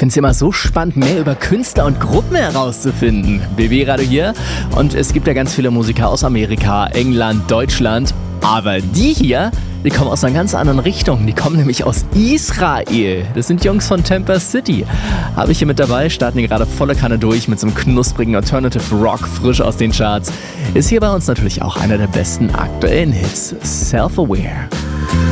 finde es immer so spannend, mehr über Künstler und Gruppen herauszufinden. BB Radio hier und es gibt ja ganz viele Musiker aus Amerika, England, Deutschland. Aber die hier, die kommen aus einer ganz anderen Richtung. Die kommen nämlich aus Israel. Das sind Jungs von Tampa City. Habe ich hier mit dabei, starten die gerade volle Kanne durch mit so einem knusprigen Alternative Rock, frisch aus den Charts. Ist hier bei uns natürlich auch einer der besten aktuellen Hits. Self-Aware.